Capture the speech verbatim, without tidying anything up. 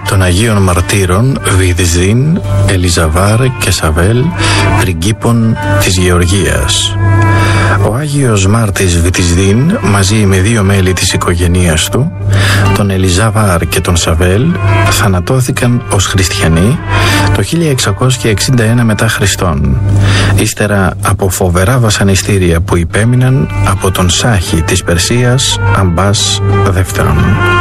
των Αγίων Μαρτύρων Βυθζίν, Ελιζαβάρ και Σαβέλ, πριγκίπων της Γεωργίας. Ο Άγιος Μάρτης Βυθζίν, μαζί με δύο μέλη της οικογένειας του, τον Ελιζαβάρ και τον Σαβέλ, θανατώθηκαν ως χριστιανοί το χίλια εξακόσια εξήντα ένα μετά Χριστόν, ύστερα από φοβερά βασανιστήρια που υπέμειναν από τον Σάχη της Περσίας Αμπάς δεύτερον.